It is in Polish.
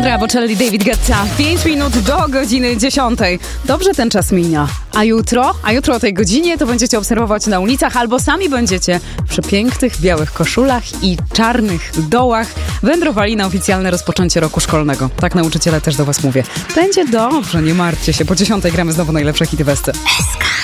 Andrea Bocelli, David Guetta. 5 minut do godziny 10. Dobrze ten czas mija. A jutro o tej godzinie to będziecie obserwować na ulicach albo sami będziecie w przepięknych białych koszulach i czarnych dołach wędrowali na oficjalne rozpoczęcie roku szkolnego. Tak, nauczyciele, też do was mówię. Będzie dobrze, nie martwcie się. Po 10 gramy znowu najlepsze hity Westy.